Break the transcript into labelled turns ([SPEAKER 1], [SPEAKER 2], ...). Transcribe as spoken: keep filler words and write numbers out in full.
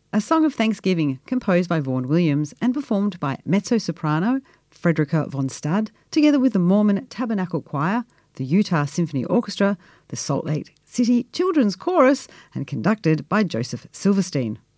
[SPEAKER 1] a song of thanksgiving composed by Vaughan Williams and performed by mezzo-soprano Frederica von Stad, together with the Mormon Tabernacle Choir, the Utah Symphony Orchestra, the Salt Lake City Children's Chorus, and conducted by Joseph Silverstein.